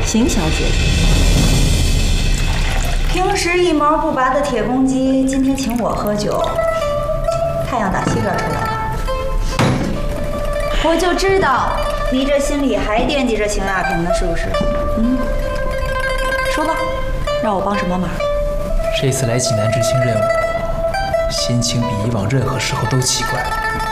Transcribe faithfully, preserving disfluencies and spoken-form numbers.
邢小姐， 平时一毛不拔的铁公鸡，今天请我喝酒。太阳打西边出来了，我就知道你这心里还惦记着邢亚平呢，是不是？嗯，说吧，让我帮什么忙？ 这次来济南执行任务，心情比以往任何时候都奇怪。